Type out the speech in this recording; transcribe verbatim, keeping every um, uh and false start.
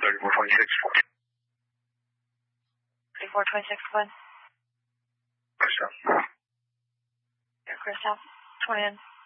thirty-four twenty-six. thirty-four twenty-six, Glenn. Christoph. Yeah, Christoph. twenty in.